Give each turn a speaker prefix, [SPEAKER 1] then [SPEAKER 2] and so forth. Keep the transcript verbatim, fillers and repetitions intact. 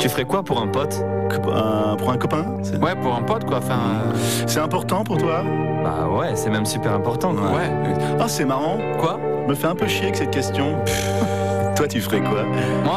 [SPEAKER 1] Tu ferais quoi pour un pote?
[SPEAKER 2] Un- Pour un copain c'est...
[SPEAKER 3] Ouais, pour un pote, quoi. Enfin, euh,
[SPEAKER 2] c'est important pour toi?
[SPEAKER 1] Bah ouais, c'est même super important, quoi.
[SPEAKER 3] ouais.
[SPEAKER 2] Ah, c'est marrant.
[SPEAKER 3] Quoi?
[SPEAKER 2] Me fait un peu chier avec cette question. Toi, tu ferais quoi?
[SPEAKER 3] Moi